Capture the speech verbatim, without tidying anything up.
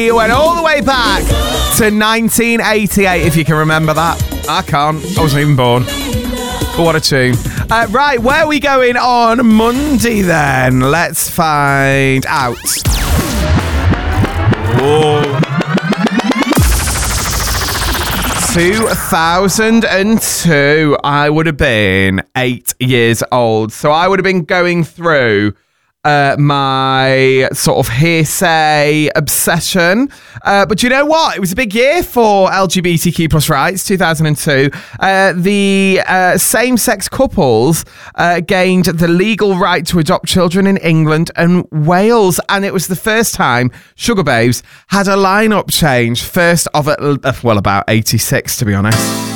You went all the way back to nineteen eighty-eight, if you can remember that. I can't. I wasn't even born. But what a tune. Uh, right, where are we going on Monday then? Let's find out. Whoa. two thousand two, I would have been eight years old. So I would have been going through uh, my sort of hearsay obsession. Uh, but you know what? It was a big year for L G B T Q plus rights, two thousand two. Uh, the uh, same-sex couples uh, gained the legal right to adopt children in England and Wales. And it was the first time Sugar Babes had a lineup change. First of, uh, well, about eighty-six, to be honest.